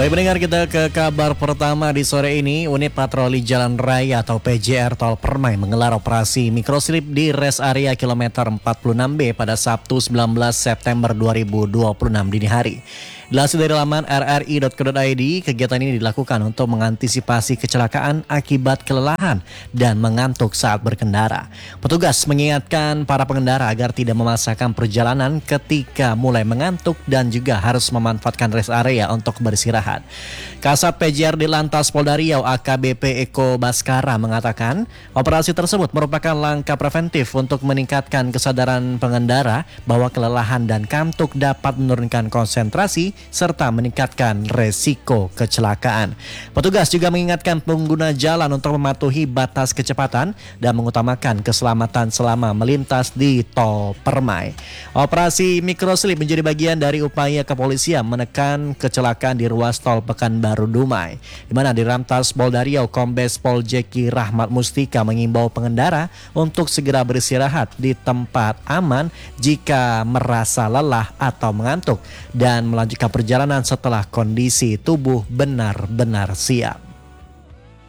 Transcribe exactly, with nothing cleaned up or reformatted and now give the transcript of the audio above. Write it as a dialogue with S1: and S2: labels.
S1: Baik pendengar, kita ke kabar pertama di sore ini. Unit Patroli Jalan Raya atau P J R Tol Permai menggelar operasi microslip di rest area kilometer empat puluh enam B pada Sabtu sembilan belas September dua ribu dua puluh enam dini hari. Dilansir dari laman r r i dot co dot i d, kegiatan ini dilakukan untuk mengantisipasi kecelakaan akibat kelelahan dan mengantuk saat berkendara. Petugas mengingatkan para pengendara agar tidak memaksakan perjalanan ketika mulai mengantuk dan juga harus memanfaatkan rest area untuk beristirahat. Kasat P J R di Lantas Polda Riau A K B P Eko Baskara mengatakan operasi tersebut merupakan langkah preventif untuk meningkatkan kesadaran pengendara bahwa kelelahan dan kantuk dapat menurunkan konsentrasi serta meningkatkan resiko kecelakaan. Petugas juga mengingatkan pengguna jalan untuk mematuhi batas kecepatan dan mengutamakan keselamatan selama melintas di Tol Permai. Operasi microslip menjadi bagian dari upaya kepolisian menekan kecelakaan di ruas tol Pekanbaru Dumai, di mana di Lantas Polda Riau Kombes Pol Jeki Rahmat Mustika mengimbau pengendara untuk segera beristirahat di tempat aman jika merasa lelah atau mengantuk dan melanjutkan perjalanan setelah kondisi tubuh benar-benar siap.